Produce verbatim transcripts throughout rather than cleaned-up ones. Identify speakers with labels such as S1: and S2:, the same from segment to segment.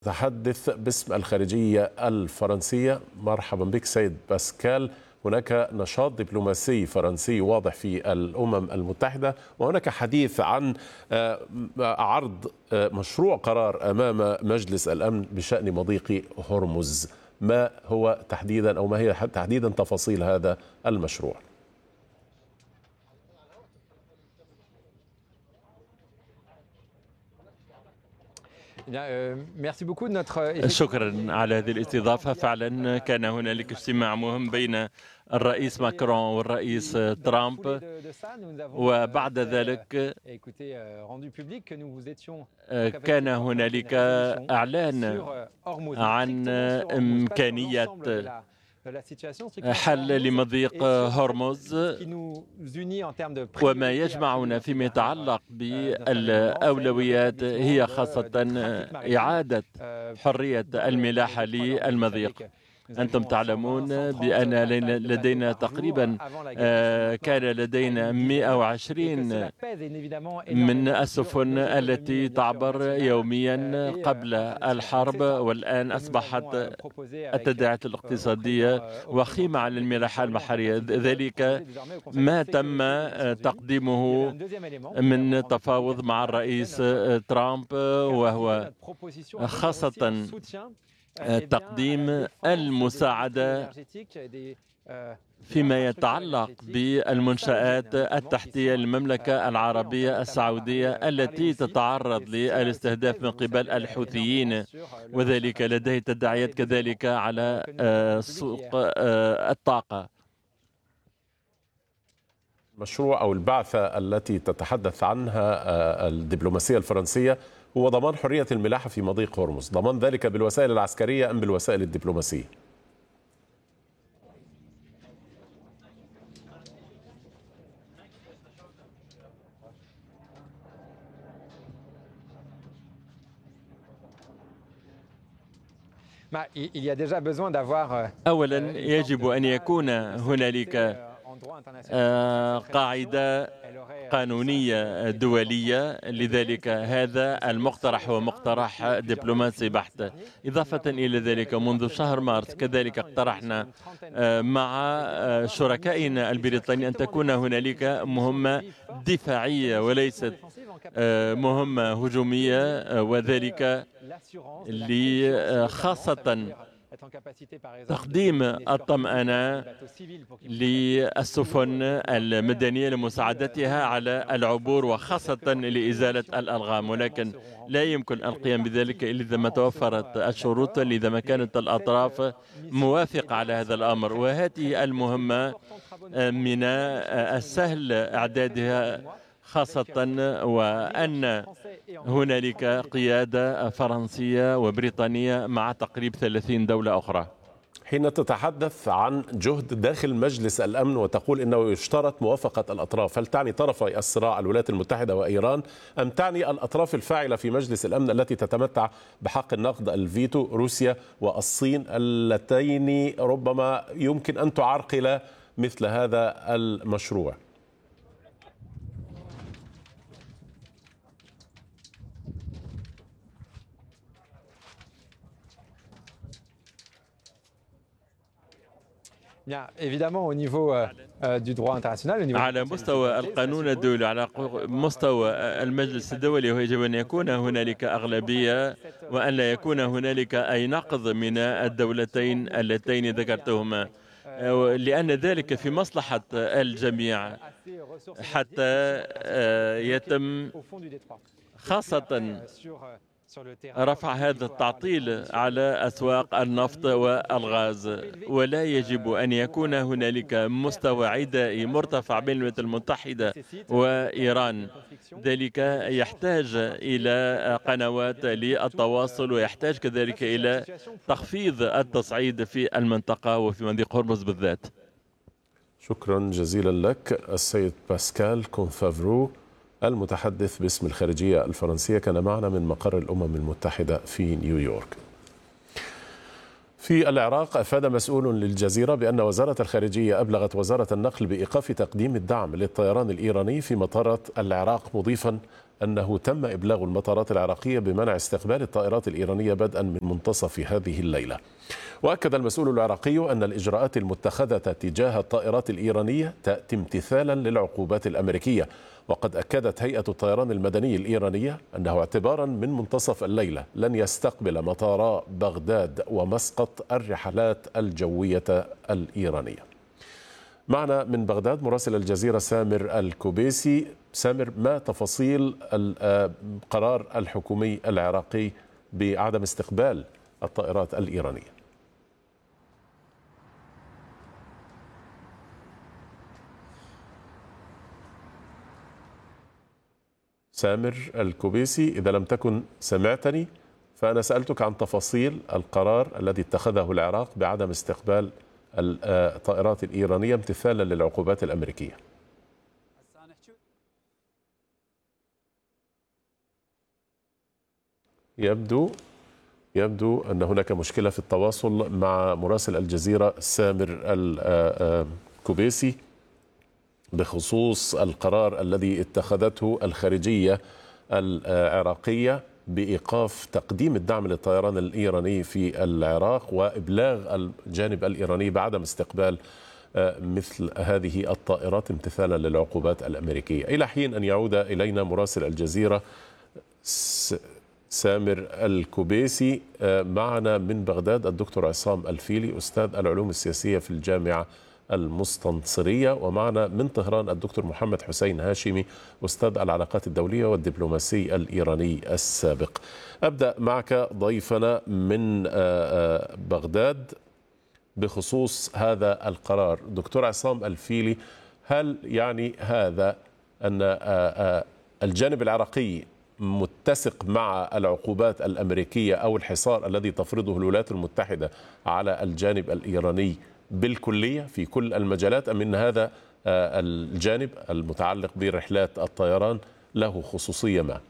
S1: تحدث باسم الخارجية الفرنسية. مرحبا بك سيد باسكال. هناك نشاط دبلوماسي فرنسي واضح في الأمم المتحدة، وهناك حديث عن عرض مشروع قرار أمام مجلس الأمن بشأن مضيق هرمز. ما هو تحديدا أو ما هي تحديدا تفاصيل هذا المشروع؟
S2: شكرا على هذه الاستضافة. فعلا كان هنالك اجتماع مهم بين الرئيس ماكرون والرئيس ترامب، وبعد ذلك كان هنالك إعلان عن إمكانية حل لمضيق هرمز، وما يجمعنا فيما يتعلق بالأولويات هي خاصة إعادة حرية الملاحة للمضيق. أنتم تعلمون بأن لدينا تقريبا كان لدينا مئة وعشرين من السفن التي تعبر يوميا قبل الحرب، والآن أصبحت التداعيات الاقتصادية وخيمة على الملاحة البحرية. ذلك ما تم تقديمه من تفاوض مع الرئيس ترامب، وهو خاصة تقديم المساعدة فيما يتعلق بالمنشآت التحتية للمملكة العربية السعودية التي تتعرض للاستهداف من قبل الحوثيين، وذلك لديه تداعيات كذلك على سوق الطاقة.
S1: المشروع أو البعثة التي تتحدث عنها الدبلوماسية الفرنسية هو ضمان حرية الملاحة في مضيق هرمز، ضمان ذلك بالوسائل العسكرية أم بالوسائل الدبلوماسية؟
S2: أولا يجب أن يكون هنالك قاعدة قانونية دولية، لذلك هذا المقترح هو مقترح دبلوماسي بحت. إضافة إلى ذلك منذ شهر مارس كذلك اقترحنا مع شركائنا البريطانيين أن تكون هنالك مهمة دفاعية وليست مهمة هجومية، وذلك لخاصة تقديم الطمأنة للسفن المدنية لمساعدتها على العبور وخاصة لإزالة الألغام، ولكن لا يمكن القيام بذلك إلا إذا ما توفرت الشروط، إذا ما كانت الأطراف موافقة على هذا الأمر. وهذه المهمة من السهل إعدادها، خاصة وأن هنالك قيادة فرنسية وبريطانية مع تقريب ثلاثين دولة أخرى.
S1: حين تتحدث عن جهد داخل مجلس الأمن وتقول إنه يشترط موافقة الأطراف، هل تعني طرفي الصراع الولايات المتحدة وإيران، أم تعني الأطراف الفاعلة في مجلس الأمن التي تتمتع بحق النقد الفيتو، روسيا والصين، اللتين ربما يمكن أن تعرقل مثل هذا المشروع؟
S2: على مستوى القانون الدولي، على مستوى المجلس الدولي، يجب أن يكون هنالك أغلبية وأن لا يكون هنالك أي نقض من الدولتين اللتين ذكرتهما، لأن ذلك في مصلحة الجميع حتى يتم خاصة رفع هذا التعطيل على أسواق النفط والغاز. ولا يجب أن يكون هنالك مستوى عدائي مرتفع بين الولايات المتحدة وإيران، ذلك يحتاج إلى قنوات للتواصل، ويحتاج كذلك إلى تخفيض التصعيد في المنطقة وفي مضيق هرمز بالذات.
S1: شكرا جزيلا لك السيد باسكال كونفافرو، المتحدث باسم الخارجية الفرنسية، كان معنا من مقر الأمم المتحدة في نيويورك. في العراق أفاد مسؤول للجزيرة بأن وزارة الخارجية أبلغت وزارة النقل بإيقاف تقديم الدعم للطيران الإيراني في مطارات العراق، مضيفا أنه تم إبلاغ المطارات العراقية بمنع استقبال الطائرات الإيرانية بدءا من منتصف هذه الليلة. وأكد المسؤول العراقي أن الإجراءات المتخذة تجاه الطائرات الإيرانية تأتي امتثالا للعقوبات الأمريكية. وقد أكدت هيئة الطيران المدني الإيرانية أنه اعتبارا من منتصف الليلة لن يستقبل مطارا بغداد ومسقط الرحلات الجوية الإيرانية. معنا من بغداد مراسل الجزيرة سامر الكوبيسي. سامر، ما تفاصيل القرار الحكومي العراقي بعدم استقبال الطائرات الإيرانية؟ سامر الكوبيسي، إذا لم تكن سمعتني فأنا سألتك عن تفاصيل القرار الذي اتخذه العراق بعدم استقبال الطائرات الإيرانية امتثالا للعقوبات الأمريكية. يبدو يبدو أن هناك مشكلة في التواصل مع مراسل الجزيرة سامر الكوبيسي بخصوص القرار الذي اتخذته الخارجية العراقية بإيقاف تقديم الدعم للطيران الإيراني في العراق وإبلاغ الجانب الإيراني بعدم استقبال مثل هذه الطائرات امتثالا للعقوبات الأمريكية. إلى حين أن يعود إلينا مراسل الجزيرة سامر الكوبيسي، معنا من بغداد الدكتور عصام الفيلي أستاذ العلوم السياسية في الجامعة المستنصرية، ومعنا من طهران الدكتور محمد حسين هاشمي أستاذ العلاقات الدولية والدبلوماسي الإيراني السابق. أبدأ معك ضيفنا من بغداد بخصوص هذا القرار. دكتور عصام الفيلي، هل يعني هذا أن الجانب العراقي متسق مع العقوبات الأمريكية أو الحصار الذي تفرضه الولايات المتحدة على الجانب الإيراني بالكلية في كل المجالات، أم أن هذا الجانب المتعلق برحلات الطيران له خصوصية ما؟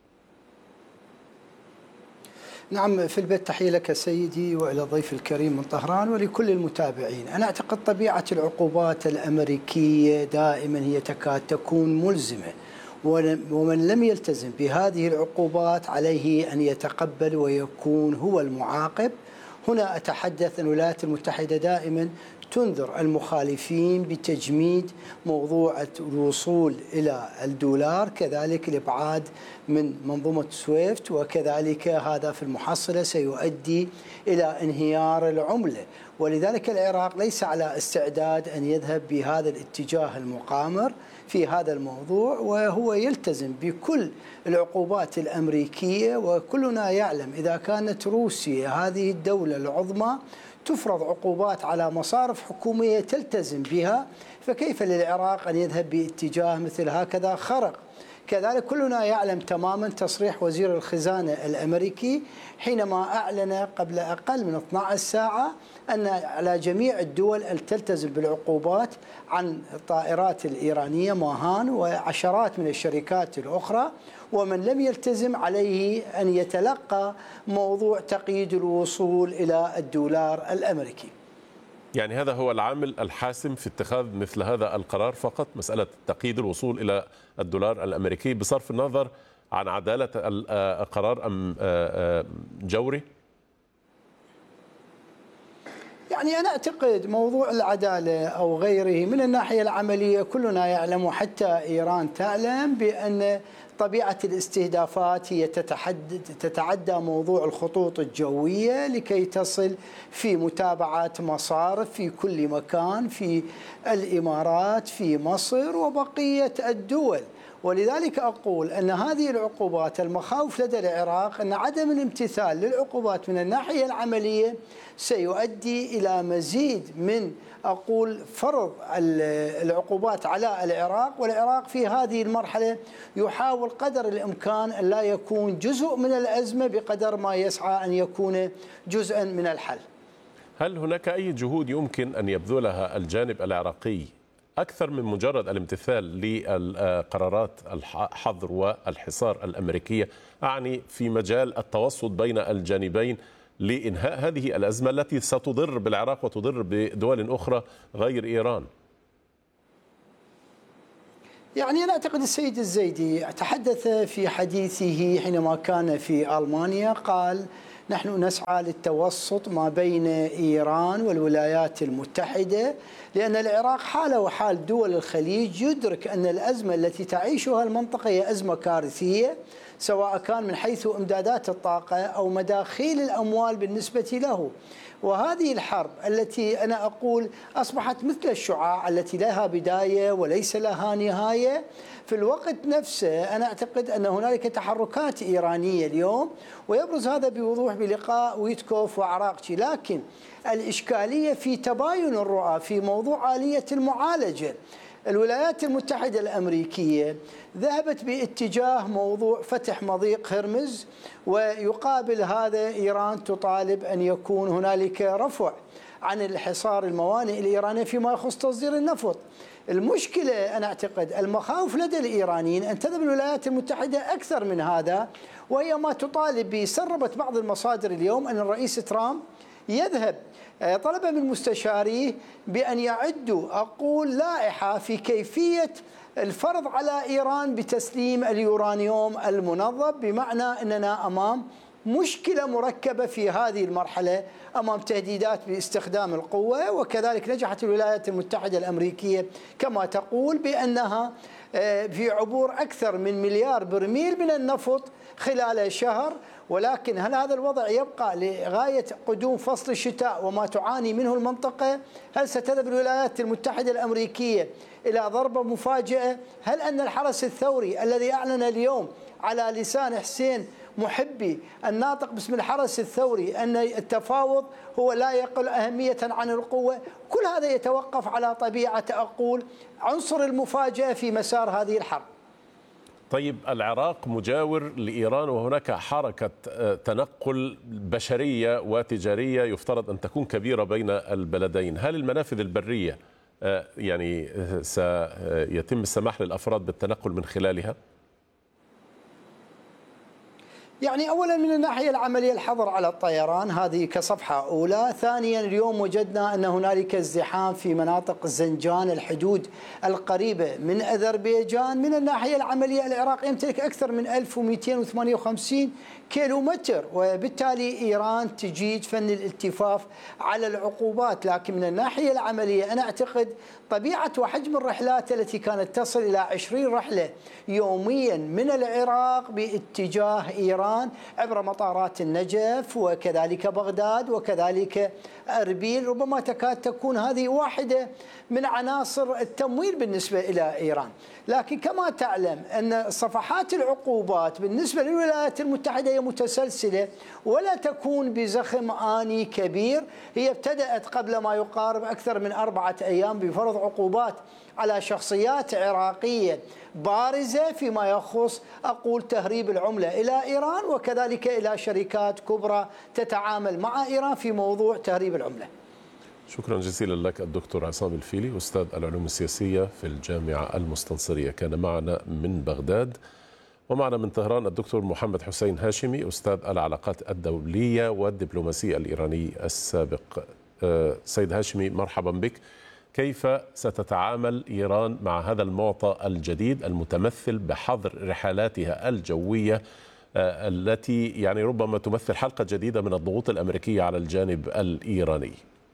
S3: نعم، في البيت تحية لك سيدي وإلى ضيف الكريم من طهران ولكل المتابعين. أنا أعتقد طبيعة العقوبات الأمريكية دائما هي تكاد تكون ملزمة، ومن لم يلتزم بهذه العقوبات عليه أن يتقبل ويكون هو المعاقب. هنا أتحدث أن الولايات المتحدة دائما تنذر المخالفين بتجميد موضوع الوصول إلى الدولار، كذلك الإبعاد من منظومة سويفت، وكذلك هذا في المحصلة سيؤدي إلى انهيار العملة. ولذلك العراق ليس على استعداد أن يذهب بهذا الاتجاه المقامر في هذا الموضوع، وهو يلتزم بكل العقوبات الأمريكية. وكلنا يعلم إذا كانت روسيا هذه الدولة العظمى تفرض عقوبات على مصارف حكومية تلتزم بها، فكيف للعراق أن يذهب باتجاه مثل هكذا خرق؟ كذلك كلنا يعلم تماما تصريح وزير الخزانة الأمريكي حينما أعلن قبل أقل من اثنتي عشرة ساعة أن على جميع الدول أن تلتزم بالعقوبات عن الطائرات الإيرانية ماهان وعشرات من الشركات الأخرى، ومن لم يلتزم عليه أن يتلقى موضوع تقييد الوصول إلى الدولار الأمريكي.
S1: يعني هذا هو العامل الحاسم في اتخاذ مثل هذا القرار فقط، مسألة تقييد الوصول إلى الدولار الأمريكي بصرف النظر عن عدالة القرار أم جوري؟
S3: يعني أنا أعتقد موضوع العدالة أو غيره من الناحية العملية كلنا يعلم وحتى إيران تعلم بأن طبيعة الاستهدافات هي تتحدد تتعدى موضوع الخطوط الجوية لكي تصل في متابعة مصارف في كل مكان في الإمارات في مصر وبقية الدول. ولذلك أقول أن هذه العقوبات المخاوف لدى العراق أن عدم الامتثال للعقوبات من الناحية العملية سيؤدي إلى مزيد من أقول فرض العقوبات على العراق، والعراق في هذه المرحلة يحاول قدر الإمكان أن لا يكون جزء من الأزمة بقدر ما يسعى أن يكون جزءا من الحل.
S1: هل هناك أي جهود يمكن أن يبذلها الجانب العراقي أكثر من مجرد الامتثال للقرارات الحظر والحصار الأمريكية، أعني في مجال التوسط بين الجانبين لإنهاء هذه الأزمة التي ستضر بالعراق وتضر بدول أخرى غير إيران؟
S3: يعني أنا أعتقد السيد الزيدي تحدث في حديثه حينما كان في ألمانيا، قال نحن نسعى للتوسط ما بين إيران والولايات المتحدة، لأن العراق حاله وحال دول الخليج يدرك أن الأزمة التي تعيشها المنطقة هي أزمة كارثية، سواء كان من حيث إمدادات الطاقة أو مداخيل الأموال بالنسبة له. وهذه الحرب التي أنا أقول أصبحت مثل الشعاع التي لها بداية وليس لها نهاية، في الوقت نفسه أنا أعتقد أن هنالك تحركات إيرانية اليوم، ويبرز هذا بوضوح بلقاء ويتكوف وعراقجي. لكن الإشكالية في تباين الرؤى في موضوع آلية المعالجة. الولايات المتحدة الأمريكية ذهبت باتجاه موضوع فتح مضيق هرمز، ويقابل هذا إيران تطالب أن يكون هنالك رفع عن الحصار الموانئ الإيرانية فيما يخص تصدير النفط. المشكلة أنا أعتقد المخاوف لدى الإيرانيين أن تذهب الولايات المتحدة أكثر من هذا، وهي ما تطالب به. سربت بعض المصادر اليوم أن الرئيس ترامب يذهب طلب من مستشاريه بأن يعدوا أقول لائحة في كيفية الفرض على إيران بتسليم اليورانيوم المنظم، بمعنى أننا أمام مشكلة مركبة في هذه المرحلة، أمام تهديدات باستخدام القوة. وكذلك نجحت الولايات المتحدة الأمريكية كما تقول بأنها في عبور أكثر من مليار برميل من النفط خلال شهر. ولكن هل هذا الوضع يبقى لغاية قدوم فصل الشتاء وما تعاني منه المنطقة؟ هل ستذهب الولايات المتحدة الأمريكية إلى ضربة مفاجئة؟ هل أن الحرس الثوري الذي أعلن اليوم على لسان حسين محبي الناطق باسم الحرس الثوري أن التفاوض هو لا يقل أهمية عن القوة؟ كل هذا يتوقف على طبيعة أقول عنصر المفاجأة في مسار هذه الحرب.
S1: طيب، العراق مجاور لإيران وهناك حركة تنقل بشرية وتجارية يفترض أن تكون كبيرة بين البلدين. هل المنافذ البرية يعني سيتم السماح للأفراد بالتنقل من خلالها؟
S3: يعني أولا من الناحية العملية الحظر على الطيران هذه كصفحة أولى. ثانيا اليوم وجدنا أن هنالك ازدحام في مناطق زنجان الحدود القريبة من أذربيجان. من الناحية العملية العراق يمتلك أكثر من ألف ومئتين وثمانية وخمسين كيلومتر، وبالتالي إيران تجيد فن الالتفاف على العقوبات. لكن من الناحية العملية أنا أعتقد طبيعة وحجم الرحلات التي كانت تصل إلى عشرين رحلة يوميا من العراق باتجاه إيران عبر مطارات النجف وكذلك بغداد وكذلك أربيل، ربما تكاد تكون هذه واحدة من عناصر التمويل بالنسبة إلى إيران. لكن كما تعلم أن صفحات العقوبات بالنسبة للولايات المتحدة هي متسلسلة ولا تكون بزخم آني كبير. هي ابتدأت قبل ما يقارب أكثر من أربعة أيام بفرض عقوبات على شخصيات عراقية بارزة فيما يخص أقول تهريب العملة إلى إيران، وكذلك إلى شركات كبرى تتعامل مع إيران في موضوع تهريب العملة.
S1: شكرا جزيلا لك الدكتور عصام الفيلي، أستاذ العلوم السياسية في الجامعة المستنصرية، كان معنا من بغداد. ومعنا من طهران الدكتور محمد حسين هاشمي، أستاذ العلاقات الدولية والدبلوماسية الإيراني السابق. سيد هاشمي، مرحبا بك. كيف ستتعامل إيران مع هذا المعطى الجديد المتمثل بحظر رحلاتها الجوية التي يعني ربما تمثل حلقة جديدة من الضغوط الأمريكية على الجانب الإيراني؟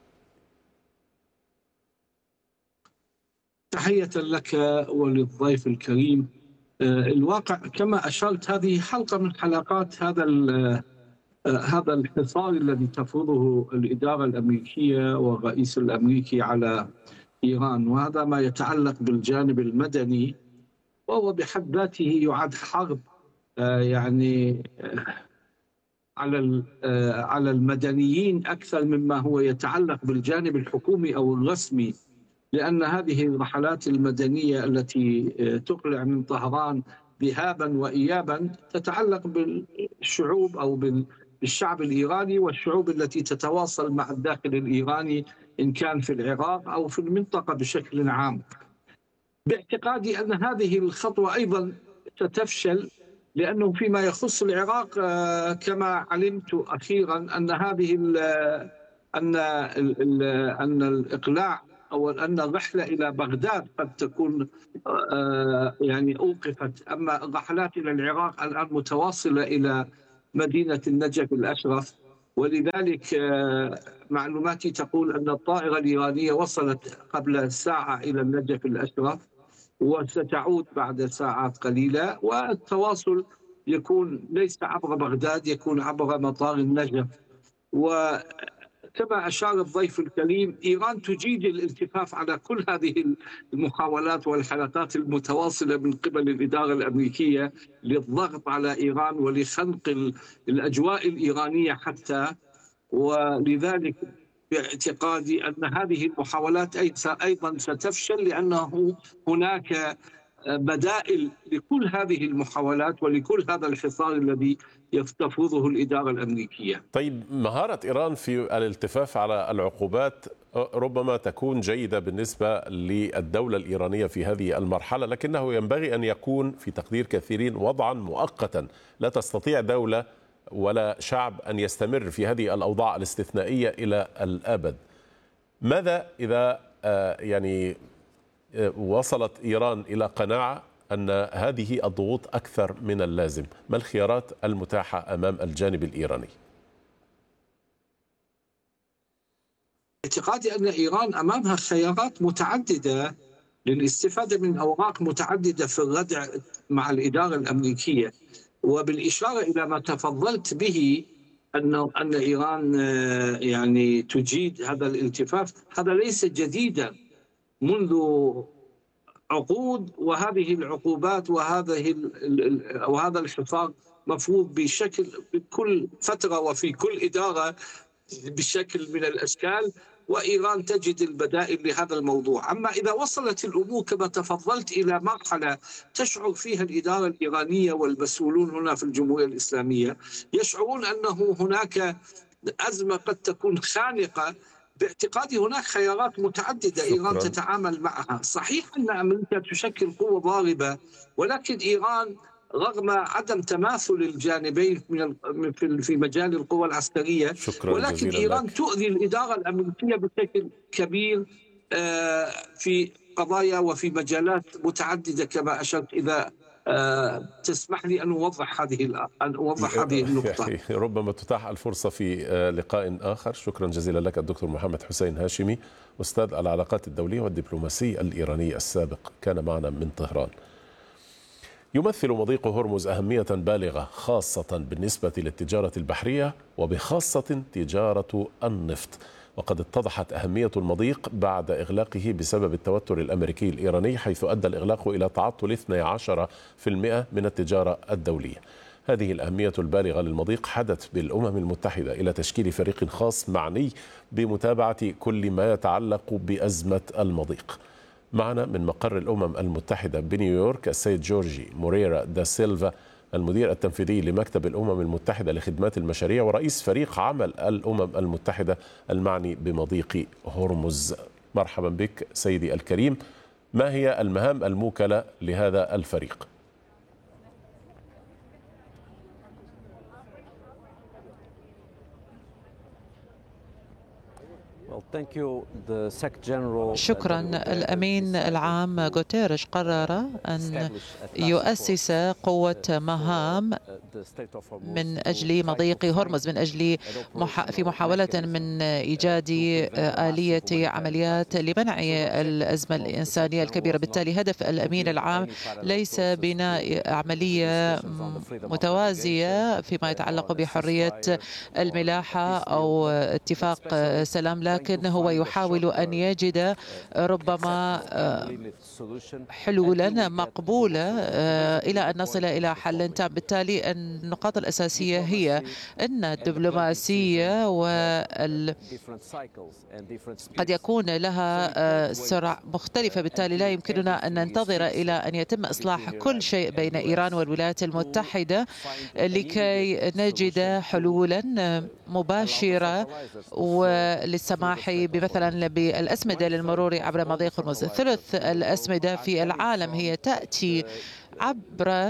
S4: تحية لك وللضيف الكريم. الواقع كما أشرت هذه حلقة من حلقات هذا هذا الحصار الذي تفرضه الإدارة الأمريكية والرئيس الأمريكي على إيران، وهذا ما يتعلق بالجانب المدني، وهو بحد ذاته يعد حرب يعني على على المدنيين أكثر مما هو يتعلق بالجانب الحكومي أو الرسمي، لأن هذه الرحلات المدنية التي تقلع من طهران ذهابا وإيابا تتعلق بالشعوب أو بالشعب الإيراني والشعوب التي تتواصل مع الداخل الإيراني إن كان في العراق أو في المنطقة بشكل عام. باعتقادي أن هذه الخطوة أيضا ستفشل، لأنه فيما يخص العراق كما علمت أخيرا أن هذه أن أن الإقلاع أو أن الرحلة إلى بغداد قد تكون يعني أوقفت، أما الرحلات إلى العراق الآن متواصلة إلى مدينة النجف الأشرف. ولذلك معلوماتي تقول أن الطائرة الإيرانية وصلت قبل ساعة إلى النجف الأشرف وستعود بعد ساعات قليلة، والتواصل يكون ليس عبر بغداد، يكون عبر مطار النجف. وكما أشار الضيف الكريم، إيران تجيد الالتفاف على كل هذه المحاولات والحلقات المتواصلة من قبل الإدارة الأمريكية للضغط على إيران ولخنق الأجواء الإيرانية حتى. ولذلك باعتقادي أن هذه المحاولات أيضا ستفشل، لأنه هناك بدائل لكل هذه المحاولات ولكل هذا الحصار الذي تفرضه الإدارة الأمريكية.
S1: طيب، مهارة إيران في الالتفاف على العقوبات ربما تكون جيدة بالنسبة للدولة الإيرانية في هذه المرحلة، لكنه ينبغي أن يكون في تقدير كثيرين وضعا مؤقتا. لا تستطيع دولة ولا شعب أن يستمر في هذه الأوضاع الاستثنائية إلى الأبد. ماذا إذا يعني وصلت إيران إلى قناعة أن هذه الضغوط أكثر من اللازم؟ ما الخيارات المتاحة أمام الجانب الإيراني؟
S4: اعتقادي أن إيران أمامها خيارات متعددة للاستفادة من أوراق متعددة في الردع مع الإدارة الأمريكية. وبالإشارة إلى ما تفضلت به أن أن إيران يعني تجيد هذا الالتفاف، هذا ليس جديدا منذ عقود، وهذه العقوبات وهذه وهذا الحصار مفروض بشكل بكل فترة وفي كل إدارة بشكل من الأشكال، وإيران تجد البدائل لهذا الموضوع. أما إذا وصلت الأمور كما تفضلت إلى مرحلة تشعر فيها الإدارة الإيرانية والمسؤولون هنا في الجمهورية الإسلامية يشعرون أنه هناك أزمة قد تكون خانقة، باعتقادي هناك خيارات متعددة إيران تتعامل معها. صحيح أن أمريكا تشكل قوة ضاربة، ولكن إيران رغم عدم تماثل الجانبين من في مجال القوى العسكرية، ولكن إيران لك. تؤذي الإدارة الأمريكية بشكل كبير في قضايا وفي مجالات متعددة كما أشرت. إذا تسمح لي أن أوضح هذه أن أوضح هذه النقطة.
S1: ربما تتاح الفرصة في لقاء آخر. شكرا جزيلا لك الدكتور محمد حسين هاشمي، أستاذ العلاقات الدولية والدبلوماسي الإيراني السابق، كان معنا من طهران. يمثل مضيق هرمز أهمية بالغة خاصة بالنسبة للتجارة البحرية وبخاصة تجارة النفط، وقد اتضحت أهمية المضيق بعد إغلاقه بسبب التوتر الأمريكي الإيراني، حيث أدى الإغلاق إلى تعطل اثني عشر بالمئة من التجارة الدولية. هذه الأهمية البالغة للمضيق حدت بالأمم المتحدة إلى تشكيل فريق خاص معني بمتابعة كل ما يتعلق بأزمة المضيق. معنا من مقر الأمم المتحدة بنيويورك السيد جورجي موريرا دا سيلفا، المدير التنفيذي لمكتب الأمم المتحدة لخدمات المشاريع ورئيس فريق عمل الأمم المتحدة المعني بمضيق هرمز. مرحبا بك سيدي الكريم. ما هي المهام الموكلة لهذا الفريق؟
S5: شكرا. الأمين العام غوتيريش قرر أن يؤسس قوة مهام من أجل مضيق هرمز، من أجل محا... في محاولة من إيجاد آلية عمليات لمنع الأزمة الإنسانية الكبيرة. بالتالي هدف الأمين العام ليس بناء عملية متوازية فيما يتعلق بحرية الملاحة أو اتفاق سلام، لكن هو يحاول أن يجد ربما حلولا مقبولة إلى أن نصل إلى حل تام. بالتالي النقاط الأساسية هي أن الدبلوماسية وال... قد يكون لها سرعة مختلفة، بالتالي لا يمكننا أن ننتظر إلى أن يتم إصلاح كل شيء بين إيران والولايات المتحدة لكي نجد حلولا مباشرة وللسماح بمثلا بالأسمدة للمرور عبر مضيق هرمز. ثلث الأسمدة في العالم هي تأتي عبر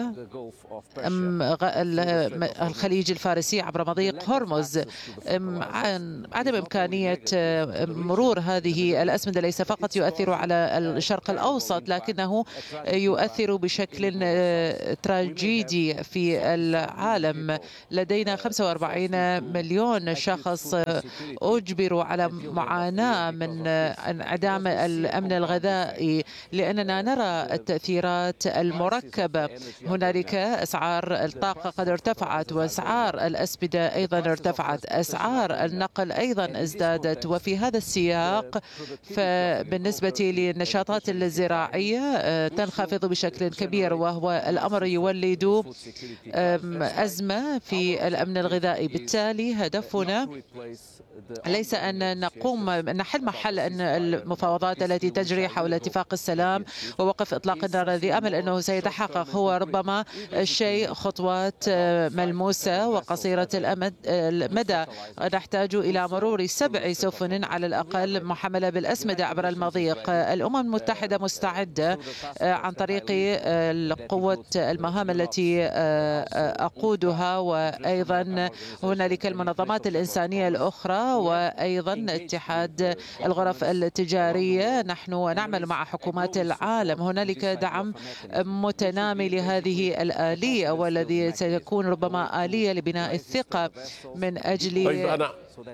S5: الخليج الفارسي عبر مضيق هرمز. عن عدم إمكانية مرور هذه الأسمدة ليس فقط يؤثر على الشرق الأوسط، لكنه يؤثر بشكل تراجيدي في العالم. لدينا خمسة وأربعين مليون شخص أجبروا على معاناة من انعدام الأمن الغذائي، لأننا نرى التأثيرات المركبة. هنالك أسعار الطاقة قد ارتفعت، وأسعار الأسمدة أيضا ارتفعت، أسعار النقل أيضا ازدادت. وفي هذا السياق فبالنسبة للنشاطات الزراعية تنخفض بشكل كبير، وهو الأمر يولد أزمة في الأمن الغذائي. بالتالي هدفنا ليس أن نقوم نحل محل أن المفاوضات التي تجري حول اتفاق السلام ووقف إطلاق النار الذي أمل أنه سيتحقق، هو ربما شيء خطوات ملموسة وقصيرة المدى. نحتاج إلى مرور سبع سفن على الأقل محملة بالأسمدة عبر المضيق. الأمم المتحدة مستعدة عن طريق قوة المهام التي أقودها، وأيضا هنالك المنظمات الإنسانية الأخرى، وأيضا اتحاد الغرف التجارية. نحن نعمل مع حكومات العالم. هنالك دعم متنامي لهذه الآلية، والذي سيكون ربما آلية لبناء الثقة من أجل
S1: طيب أنا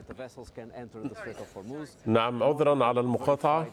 S1: نعم عذرا على المقاطعة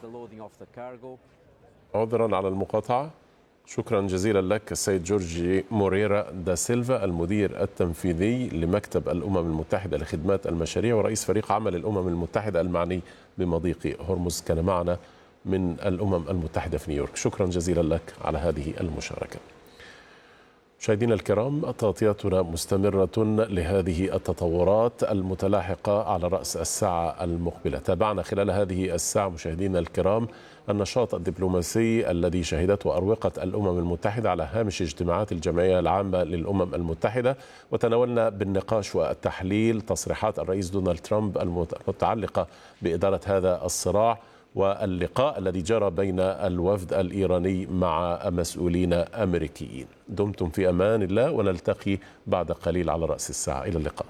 S1: عذرا على المقاطعة شكرا جزيلا لك السيد جورجي موريرا دا سيلفا، المدير التنفيذي لمكتب الأمم المتحدة لخدمات المشاريع ورئيس فريق عمل الأمم المتحدة المعني بمضيق هرمز، كان معنا من الأمم المتحدة في نيويورك. شكرا جزيلا لك على هذه المشاركة. مشاهدينا الكرام، تغطيتنا مستمرة لهذه التطورات المتلاحقة على رأس الساعة المقبلة. تابعنا خلال هذه الساعة مشاهدينا الكرام النشاط الدبلوماسي الذي شهدته أروقة الأمم المتحدة على هامش اجتماعات الجمعية العامة للأمم المتحدة، وتناولنا بالنقاش والتحليل تصريحات الرئيس دونالد ترامب المتعلقة بإدارة هذا الصراع، واللقاء الذي جرى بين الوفد الإيراني مع مسؤولين أمريكيين. دمتم في أمان الله، ونلتقي بعد قليل على رأس الساعة. إلى اللقاء.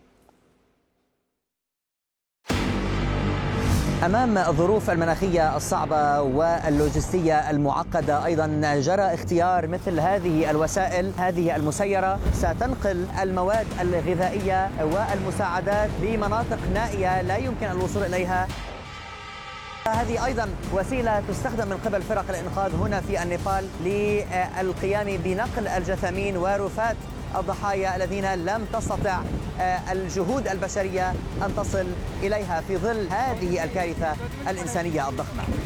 S6: أمام الظروف المناخية الصعبة واللوجستية المعقدة، أيضا جرى اختيار مثل هذه الوسائل هذه المسيرة ستنقل المواد الغذائية والمساعدات لمناطق نائية لا يمكن الوصول إليها. هذه أيضا وسيلة تستخدم من قبل فرق الإنقاذ هنا في النيبال للقيام بنقل الجثامين ورفات الضحايا الذين لم تستطع الجهود البشرية أن تصل إليها في ظل هذه الكارثة الإنسانية الضخمة.